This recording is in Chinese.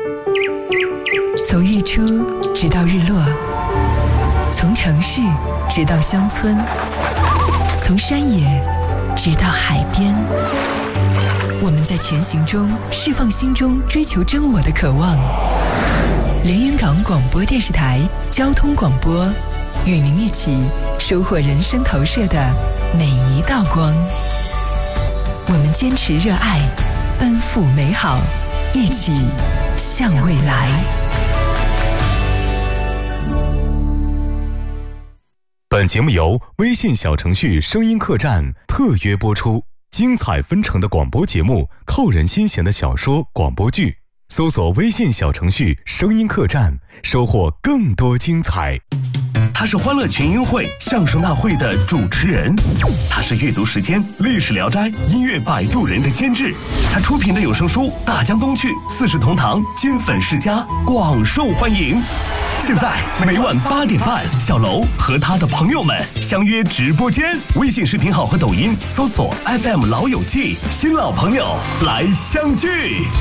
从日出直到日落，从城市直到乡村，从山野直到海边，我们在前行中释放心中追求真我的渴望。连云港广播电视台交通广播，与您一起收获人生投射的每一道光。我们坚持热爱，奔赴美好，一起向未来。 本节目由微信小程序声音客栈特约播出，精彩纷呈的广播节目，扣人心弦的小说广播剧，搜索微信小程序声音客栈，收获更多精彩。 他是欢乐群英会相声大会的主持人，他是阅读时间历史聊斋音乐摆渡人的监制，他出品的有声书《大江东去》四世同堂金粉世家广受欢迎。现在每晚8点半，小楼和他的朋友们相约直播间，微信视频号和抖音搜索 FM 老友记，新老朋友来相聚。